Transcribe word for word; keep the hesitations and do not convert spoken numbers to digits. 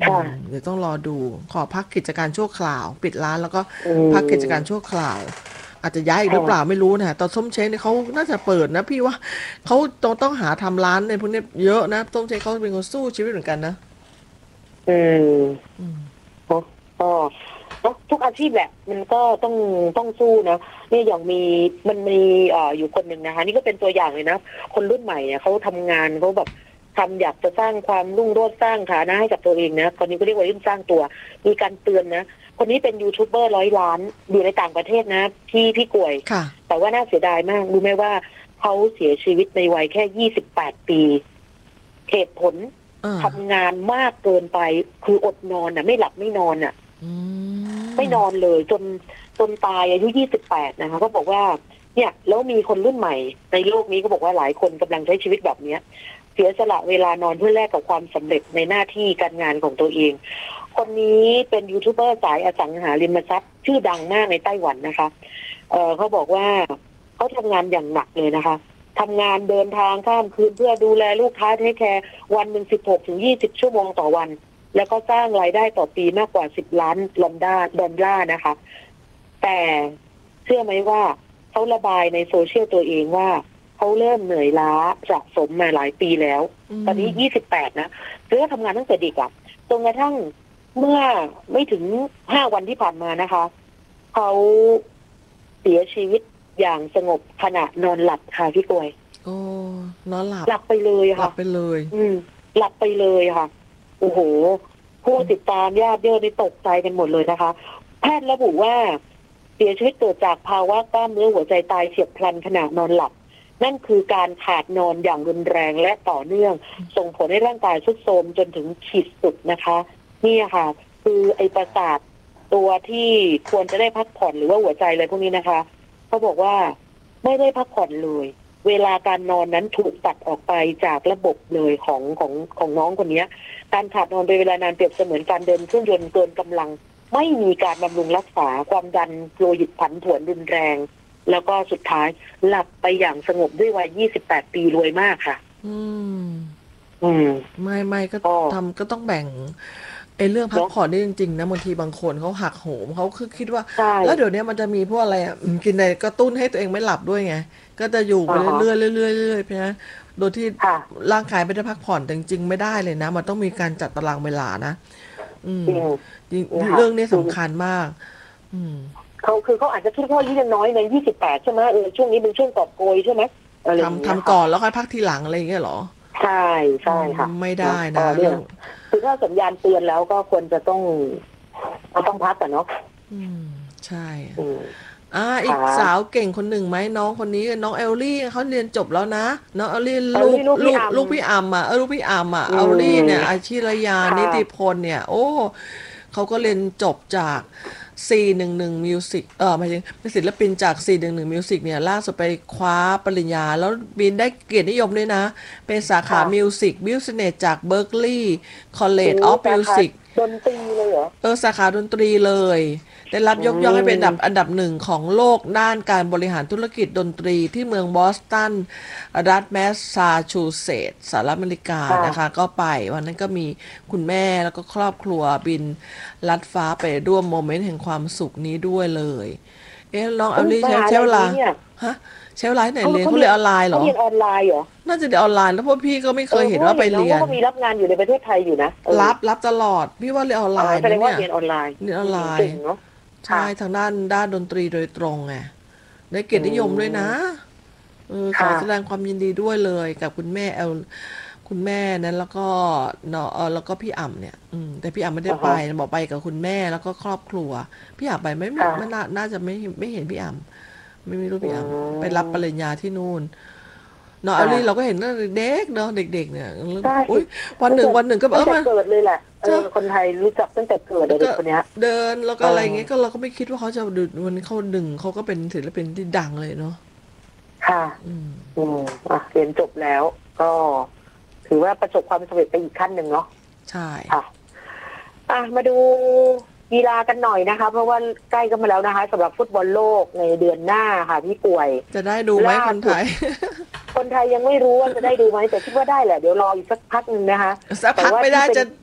ค่ะเดี๋ยวต้องรอดูขอพักกิจการชั่วคราวปิดร้านแล้วก็อืพักกิจการมชั่วคราวอาจจะย้ายอีกหรือเปล่าค่ะไม่รู้นะตอนส้มเช้งเนี่ยเขาน่าจะเปิดนะพี่ว่าเขาต้องต้องหาทำร้านในพวกนี้เยอะนะส้มเช้งเขาเป็นคนสู้ชีวิตเหมือนกันนะอืมเนอะก็เนอะทุกอาชีพแหละมันก็ต้องต้องสู้นะเนี่ยอย่างมีมันมีเอ่ออยู่คนหนึ่งนะคะนี่ก็เป็นตัวอย่างเลยนะคนรุ่นใหม่เนี่ยเขาทำงานเขาแบบทำอยากจะสร้างความรุ่งโรจน์สร้างฐานะให้กับตัวเองนะตอนนี้ก็เรียกว่ารุ่นสร้างตัวมีการเตือนนะคนนี้เป็นยูทูบเบอร์ร้อยล้านอยู่ในต่างประเทศนะพี่พี่กวยค่ะแต่ว่าน่าเสียดายมากรู้ไหมว่าเขาเสียชีวิตในวัยแค่ยี่สิบแปดปีเหตุผลเออทำงานมากเกินไปคืออดนอนอ่ะไม่หลับไม่นอนอ่ะอืไม่มนอนเลยจนจนตายอายุยี่สิบแปดนะคะก็บอกว่าเนี่ยแล้วมีคนรุ่นใหม่ในโลกนี้ก็บอกว่าหลายคนกำลังใช้ชีวิตแบบเนี้ยเสียสละเวลานอนเพื่อแลกกับความสำเร็จในหน้าที่การงานของตัวเองคนนี้เป็นยูทูบเบอร์สายอสังหาริมทรัพย์ชื่อดังมากในไต้หวันนะคะเออเขาบอกว่าเขาทำงานอย่างหนักเลยนะคะทำงานเดินทางข้ามคืนเพื่อดูแลลูกค้าเทคแคร์วันหนึ่งสิบหกถึงยี่สิบชั่วโมงต่อวันแล้วก็สร้างรายได้ต่อปีมากกว่าสิบล้านดอลลาร์ดอลลาร์นะคะแต่เชื่อไหมว่าเขาระบายในโซเชียลตัวเองว่าเขาเริ่มเหนื่อยล้าสะสมมาหลายปีแล้วตอนนี้ยี่สิบแปดนะคือเขาทำงานตั้งแต่เด็กอะจนกระทั่งเมื่อไม่ถึงห้าวันที่ผ่านมานะคะเขาเสียชีวิตอย่างสงบขณะนอนหลับค่ะพี่กวยโอ้นอนหลับหลับไปเลยหลับค่ะไปเลยอืมหลับไปเลยค่ะโอ้โหผู้ติดตามญาติเยอะนี่ตกใจกันหมดเลยนะคะแพทย์ระบุว่าเสียชีวิตเกิดจากภาวะกล้ามเนื้อหัวใจตายเฉียบพลันขณะนอนหลับนั่นคือการขาดนอนอย่างรุนแรงและต่อเนื่องส่งผลให้ร่างกายทรุดโทรมจนถึงขีดสุดนะคะนี่ค่ะคือไอประสาทตัวที่ควรจะได้พักผ่อนหรือว่าหัวใจอะไรพวกนี้นะคะเขาบอกว่าไม่ได้พักผ่อนเลยเวลาการนอนนั้นถูกตัดออกไปจากระบบเลยของของของน้องคนนี้การขาดนอนเป็นเวลานานเปรียบเสมือนการเดินเครื่องยนต์เกินกำลังไม่มีการบำรุงรักษาความดันโลหิตผันผวนรุนแรงแล้วก็สุดท้ายหลับไปอย่างสงบด้วยวัยยี่สิบแปดปีรวยมากค่ะอืมอืมไม่ไม่ก็ก็ทำก็ต้องแบ่งไอ้เรื่องพักเนาะผ่อนนี่จริงๆนะบางทีบางคนเขาหักโหมเขาคือคิดว่าใช่แล้วเดี๋ยวนี้มันจะมีพวกอะไรอ่ะอืมกินอะไรกระตุ้นให้ตัวเองไม่หลับด้วยไงก็จะอยู่ไปอ่าฮะเรื่อยๆเรื่อยๆเรื่อยๆเพราะฉะนั้นโดยที่ค่ะร่างกายไม่ได้พักผ่อนแต่จริงๆไม่ได้เลยนะมันต้องมีการจัดตารางเวลานะอืมจริงจริงนี่ค่ะเรื่องนี้คือสำคัญมากอืมเขาคือเขาอาจจะคิดว่าอายุยังน้อยในยี่สิบแปดใช่ไหมเออช่วงนี้เป็นช่วงกอบโกยใช่ไหมอะไรอย่างทำเงี้ยค่ะทำก่อนแล้วค่อยพักทีหลังอะไรอย่างเงี้ยเหรอใช่อืใช่ค่ะมไม่เนาะได้ก็เรื่องนะเรื่องคือถ้าสัญญาณเตือนแล้วก็ควรจะต้องก็ต้องพักกันเนาะอืมใช่อืมอ่าอีค่ะกสาวเก่งคนหนึ่งไหมน้องคนนี้น้องเอลลี่เขาเรียนจบแล้วนะน้องเอลลี่เออลูกนี่ลูกพี่ลูกอัมลูกพี่อัมอ่ะเออลูกพี่อัมอ่ะอืเอลลี่เนี่ยอามชิรยานิติพค่ะลเนี่ยโอ้เขาก็เรียนจบจากสี่หนึ่งหนึ่ง Music เออหมายถึงเป็นศิลปินจากสี่หนึ่งหนึ่ง Music เนี่ยล่าสุดไปคว้าปริญญาแล้วบินได้เกียรตินิยมด้วยนะเป็นสาขาค่ะ Music Business จาก Berklee โอ้ College of สาขา Music ดนตรีเลยเหรอเออสาขาดนตรีเลยได้รับอืยกย่องให้เป็นอันดับอัมนดับหนึ่งของโลกด้านการบริหารธุรกิจดนตรีที่เมืองบอสตันรัฐแมสซาชูเซตส์สหรัฐอเมริกาค่ะนะคะก็ไปวันนั้นก็มีคุณแม่แล้วก็ครอบครัวบินลัดฟ้าไปร่วมโมเมนต์แห่งความสุขนี้ด้วยเลยเอ๊ะน้องออุ้ยลี่ใช้มหาใช้เวลาลัยนี้เนี่ยฮะใช้เวลาที่ไหนเขาเรียนเขาเรียนเขาเรียนออนไลน์เหรอเขาเรียนออนไลน์เหรอน่าจะเรียนออนไลน์แล้วเพราะพี่ก็ไม่เออเพเคยเห็นว่าไปราะว่าเห็นน้องเรียนเขาก็มีรับงานอยู่ในประเทศไทยอยู่นะเออรับรับตลอดพี่ว่าเรียนออนอ๋อไลน์แสดงว่านะเนี่ยเรียนออนไลน์เรียนออือนไลน์มเก่งเนาะใช่ค่ะทางด้านด้านดนตรีโดยตรงไงได้เกีอืยรตินิยมด้วยนะมเออขอค่ะแสดงความยินดีด้วยเลยกับคุณแม่เอลคุณแม่นั้นแล้วก็เนาะเออแล้วก็พี่อ่ำเนี่ยอืมแต่พี่อ่ำไม่ได้ไปอ่าฮะบอกไปกับคุณแม่แล้วก็ครอบครัวพี่อ่ำไปไม่ไม่ค่ะไม่น่าน่าจะไม่ไม่เห็นพี่อ่ำไม่มีรูปอืพี่อ่ำไปรับปริญมญาที่นู่นเนาะเอลลี่เราค่ะก็เห็นตั้งแต่เด็กเนาะเด็กๆเนี่ยแล้วใช่อุ้ยวันตั้งแต่หนึ่งวันหนึ่งก็แบบตั้งแต่เออมาเกิดเลยแหละเออเจ้าคนไทยรู้จักตั้งแต่เกิดแล้วก็เลยเด็กคนเนี้ยเดินแล้วเอก็อะไรอเงี้ยก็เราก็ไม่คิดว่าเขาจะดึวันนี้เขาดึงเขาก็เป็นศิลปินที่ดังเลยเนาะค่ะอืมอืมอ่ะเรียนจบแล้วก็ถือว่าประสบความสำเร็จไปอีกขั้นหนึ่งเนาะใช่ค่ะอ่ะมาดูกีฬากันหน่อยนะคะเพราะว่าใกล้กันมาแล้วนะคะสำหรับฟุตบอลโลกในเดือนหน้าค่ะพี่ป่วยจะได้ดูไหมล่าสุดคนไทยคนไทยยังไม่รู้ว่าจะได้ดูไหมแต่คิดว่าได้แหละเดี๋ยวรออีกสักพักหนึ่งนะคะสักแต่พักไม่ได้ว่าที่เป็นจะ